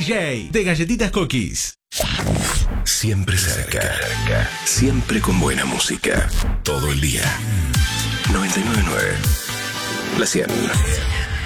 DJ de Galletitas Cookies. Siempre cerca. Siempre con buena música. Todo el día. 99.9. La 100.